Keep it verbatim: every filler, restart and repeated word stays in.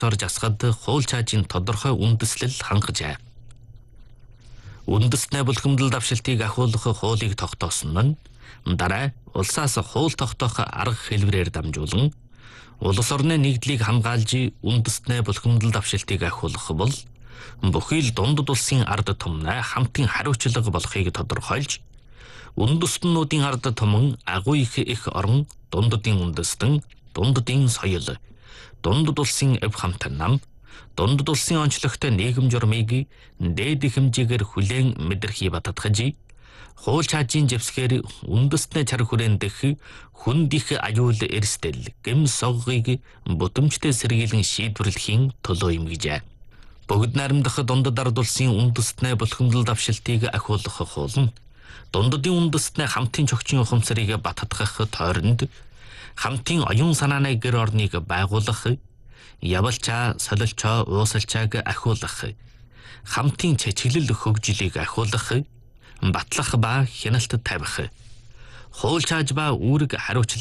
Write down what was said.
тор засахад хууль чаажийн тодорхой үндэслэл хангажээ. Үндэснээ булхимдал давшилтыг ахиулах хуулийг тогтоосон нь дараа улсаас хууль тогтоох арга хэлбэрээр дамжуулан улс орны нэгдлийг хамгаалж үндэснээ булхимдал давшилтыг ахиулах бол бүхий л дундад улсын ард түмнээ хамтын хариуцлага болохыг тодорхойлж үндэстнүүдийн ард түмэн агуу их их орон дундадын үндэстэн, дундадын соёл, дундад улсын эв хамтан нам, дундад улсын онцлогтой нийгэм журмыг дээд их хэмжээгээр хүлээн мэдэрхий бататгаж хууль чаажийн живсгээр үндэстнээ чар хүрэндэх хүнд их аюул эрсдэл гэм соггийг бүтэмжтэй сэргийлэн шийдвэрлэхийн төлөө юм гэжээ. Бүгд найрамдах дундад ард улсын үндэстнээ булхимдал давшилтыг ахиулах хууль нь дундадын үндэстнээ хамтын чогчийн ухамсарыг бататгах тойронд хамтын оюун санааны гэр орныг байгуулах, явалчаа, солилчоо, уусалчааг ахиулах, хамтын чичгэлэл хөгжлийг ахиулах, батлах ба хяналтад тавих, хууль чааж ба үүрэг хариуцлага